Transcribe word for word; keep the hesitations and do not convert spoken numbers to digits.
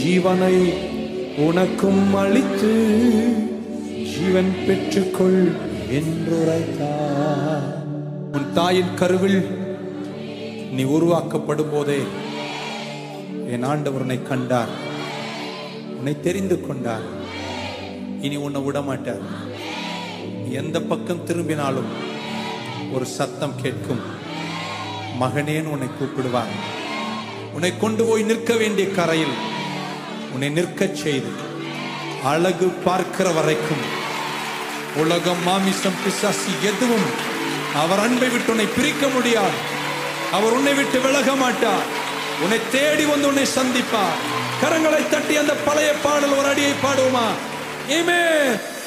ஜீவனை உனக்கும் அளித்து ஜீவன் பெற்றுக்கொள் என்றுரைத்தார். உன் தாயின் கருவில் நீ உருவாக்கப்படும் போதே என் ஆண்டவர் உன்னை கண்டார், உன்னை தெரிந்து கொண்டார். இனி உன்னை விடமாட்டார். எந்த பக்கம் திரும்பினாலும் ஒரு சத்தம் கேட்கும், மகனேன்னு உன்னை கூப்பிடுவார். உன்னை கொண்டு போய் நிற்க வேண்டிய கரையில் உன்னை நிற்கச் செய்து அழகு பார்க்கிற வரைக்கும் உலகம், மாமிசம், பிசாசு எதுவும் அவர் அன்பை விட்டு உன்னை பிரிக்க முடியாது. அவர் உன்னை விட்டு விலக மாட்டார். உன்னை தேடி வந்து உன்னை சந்திப்பார். கரங்களை தட்டி அந்த பழைய பாடல் ஒரு அடியை பாடுவோமா? ஆமென்.